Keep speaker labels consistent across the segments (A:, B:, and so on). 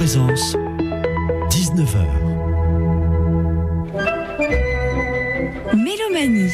A: Présence, 19h.
B: Mélomanie.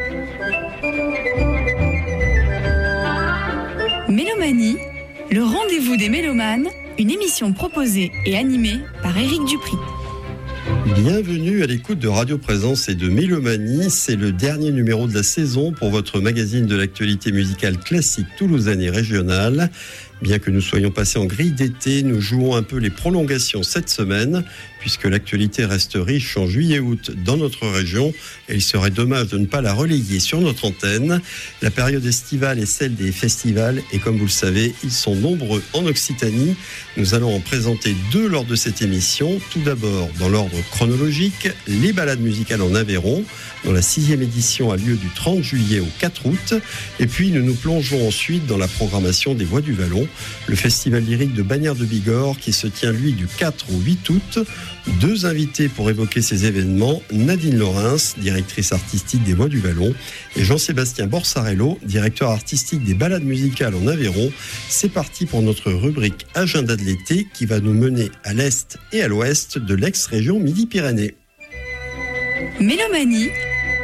B: Mélomanie, le rendez-vous des mélomanes, une émission proposée et animée par Éric Dupri.
C: Bienvenue à l'écoute de Radio Présence et de Mélomanie. C'est le dernier numéro de la saison pour votre magazine de l'actualité musicale classique toulousaine et régionale. Bien que nous soyons passés en grille d'été, nous jouons un peu les prolongations cette semaine, puisque l'actualité reste riche en juillet-août dans notre région, et il serait dommage de ne pas la relayer sur notre antenne. La période estivale est celle des festivals, et comme vous le savez, ils sont nombreux en Occitanie. Nous allons en présenter deux lors de cette émission. Tout d'abord, dans l'ordre chronologique, les balades musicales en Aveyron, dont la 6e édition a lieu du 30 juillet au 4 août. Et puis, nous nous plongeons ensuite dans la programmation des Voix du Vallon, le festival lyrique de Bagnères de Bigorre qui se tient, lui, du 4 au 8 août. Deux invités pour évoquer ces événements, Nadine Laurens, directrice artistique des Voix du Vallon, et Jean-Sébastien Borsarello, directeur artistique des balades musicales en Aveyron. C'est parti pour notre rubrique Agenda de l'été qui va nous mener à l'est et à l'ouest de l'ex-région Midi-Pyrénées.
B: Mélomanie,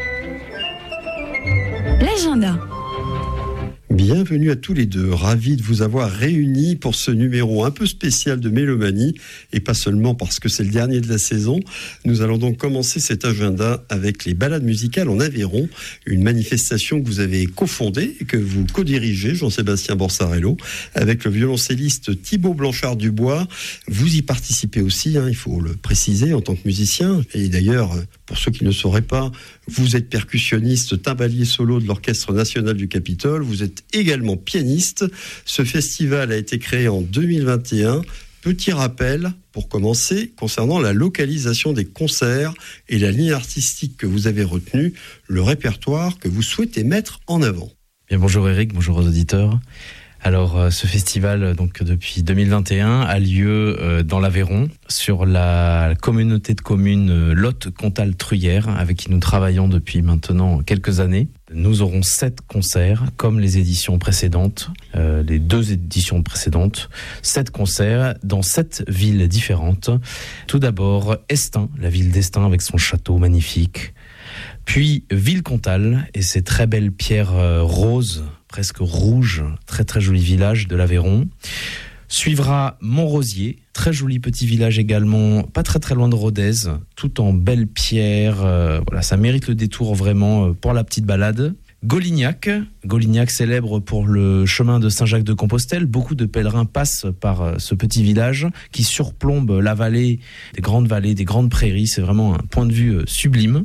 B: l'agenda.
C: Bienvenue à tous les deux, ravi de vous avoir réunis pour ce numéro un peu spécial de Mélomanie, et pas seulement parce que c'est le dernier de la saison. Nous allons donc commencer cet agenda avec les balades musicales en Aveyron, une manifestation que vous avez cofondée et que vous co-dirigez, Jean-Sébastien Borsarello, avec le violoncelliste Thibaut Blanchard-Dubois. Vous y participez aussi, il faut le préciser, en tant que musicien, et d'ailleurs, pour ceux qui ne sauraient pas, vous êtes percussionniste, timbalier solo de l'Orchestre National du Capitole, vous êtes également pianiste. Ce festival a été créé en 2021. Petit rappel, pour commencer, concernant la localisation des concerts et la ligne artistique que vous avez retenue, le répertoire que vous souhaitez mettre en avant.
D: Bien, bonjour Eric, bonjour aux auditeurs. Alors, ce festival, donc depuis 2021, a lieu dans l'Aveyron, sur la communauté de communes Lot-Comtal-Truyère, avec qui nous travaillons depuis maintenant quelques années. Nous aurons 7 concerts, comme les éditions précédentes, les 2 éditions précédentes. 7 concerts dans 7 villes différentes. Tout d'abord, Estaing, la ville d'Estaing avec son château magnifique. Puis Villecontal et ses très belles pierres roses, presque rouges, très très joli village de l'Aveyron. Suivra Montrosier, très joli petit village également, pas très très loin de Rodez, tout en belles pierres. Voilà, ça mérite le détour vraiment pour la petite balade. Golignac célèbre pour le chemin de Saint-Jacques-de-Compostelle. Beaucoup de pèlerins passent par ce petit village qui surplombe la vallée, des grandes prairies. C'est vraiment un point de vue sublime.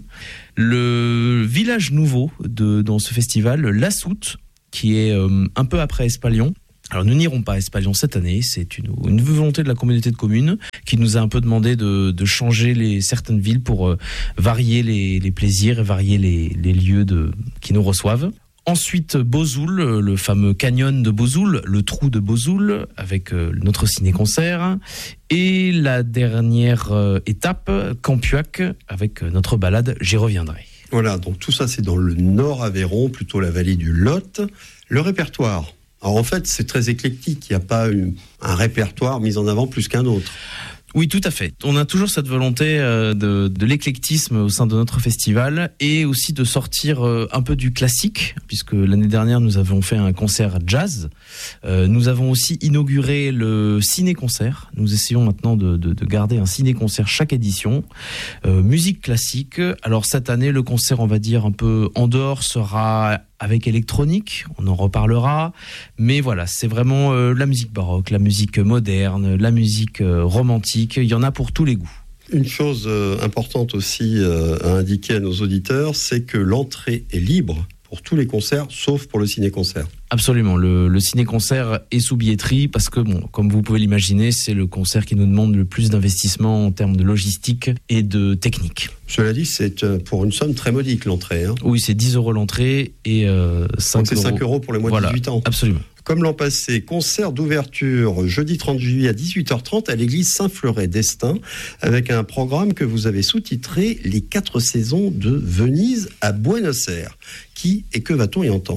D: Le village nouveau dans ce festival, La Soute, qui est un peu après Espalion. Alors nous n'irons pas à Espalion cette année, c'est une volonté de la communauté de communes qui nous a un peu demandé de changer certaines villes pour varier les plaisirs et varier les lieux qui nous reçoivent. Ensuite, Bozoul, le fameux canyon de Bozoul, le trou de Bozoul, avec notre ciné-concert. Et la dernière étape, Campuac, avec notre balade « J'y reviendrai ».
C: Voilà, donc tout ça c'est dans le nord Aveyron, plutôt la vallée du Lot. Le répertoire, alors en fait c'est très éclectique, il n'y a pas un répertoire mis en avant plus qu'un autre.
D: Oui, tout à fait. On a toujours cette volonté de l'éclectisme au sein de notre festival et aussi de sortir un peu du classique, puisque l'année dernière, nous avons fait un concert jazz. Nous avons aussi inauguré le ciné-concert. Nous essayons maintenant de garder un ciné-concert chaque édition. Musique classique. Alors cette année, le concert, on va dire, un peu en dehors sera avec électronique, on en reparlera, mais voilà, c'est vraiment la musique baroque, la musique moderne, la musique romantique, il y en a pour tous les goûts.
C: Une chose importante aussi à indiquer à nos auditeurs, c'est que l'entrée est libre pour tous les concerts, sauf pour le ciné-concert.
D: Absolument, le ciné-concert est sous billetterie parce que, comme vous pouvez l'imaginer, c'est le concert qui nous demande le plus d'investissement en termes de logistique et de technique.
C: Cela dit, c'est pour une somme très modique l'entrée. Oui,
D: c'est 10 € l'entrée et 5
C: Donc c'est 5 € pour les moins de 18 ans.
D: Absolument.
C: Comme l'an passé, concert d'ouverture jeudi 30 juillet à 18h30 à l'église Saint-Fleuret d'Estaing, avec un programme que vous avez sous-titré « Les 4 saisons de Venise à Buenos Aires ». Qui et que va-t-on y entendre ?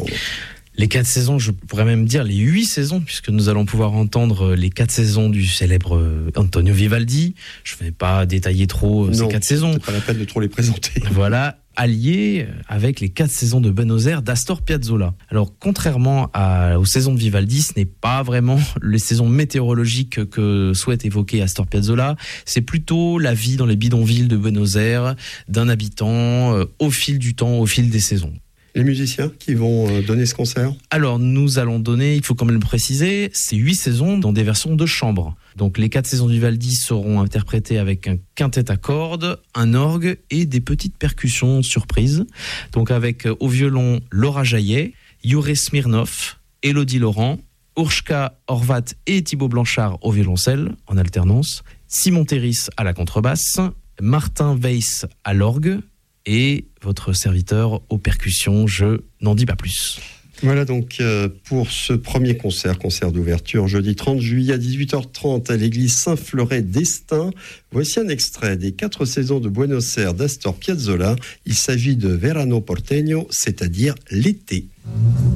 D: Les 4 saisons, je pourrais même dire les 8 saisons, puisque nous allons pouvoir entendre les 4 saisons du célèbre Antonio Vivaldi. Je ne vais pas détailler trop ces 4 saisons.
C: C'est pas la peine de trop les présenter.
D: Voilà, alliés avec les 4 saisons de Buenos Aires d'Astor Piazzolla. Alors, contrairement aux saisons de Vivaldi, ce n'est pas vraiment les saisons météorologiques que souhaite évoquer Astor Piazzolla. C'est plutôt la vie dans les bidonvilles de Buenos Aires d'un habitant au fil du temps, au fil des saisons.
C: Les musiciens qui vont donner ce concert ?
D: Alors, nous allons donner, il faut quand même le préciser, ces 8 saisons dans des versions de chambre. Donc, les 4 saisons du Vivaldi seront interprétées avec un quintet à cordes, un orgue et des petites percussions surprises. Donc, avec au violon Laura Jaillet, Jure Smirnov, Élodie Laurent, Urshka Horvat et Thibaut Blanchard au violoncelle en alternance, Simon Terris à la contrebasse, Martin Weiss à l'orgue, et votre serviteur aux percussions, je n'en dis pas plus.
C: Voilà donc pour ce premier concert d'ouverture, jeudi 30 juillet à 18h30 à l'église Saint-Fleuret d'Estaing. Voici un extrait des 4 saisons de Buenos Aires d'Astor Piazzolla. Il s'agit de Verano Porteño, c'est-à-dire l'été.